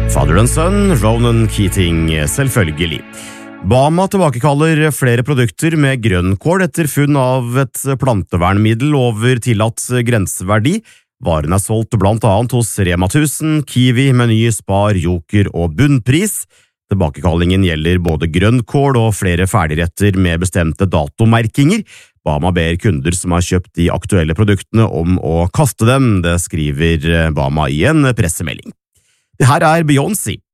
Father and Son, Ronan Keating, selvfølgelig. Bama tilbakekaller flere produkter med grønnkål etter funn av et plantevernmiddel over tillatt grenseverdi. Varen solgt blant annet hos Rema 1000, Kiwi, Meny, Spar, Joker og Bunnpris. Tilbakekallingen gjelder både grønnkål og flere ferdigretter med bestemte datomerkinger. Bama ber kunder som har kjøpt de aktuelle produktene om å kaste dem, det skriver Bama i en pressemelding. Det her Beyoncé.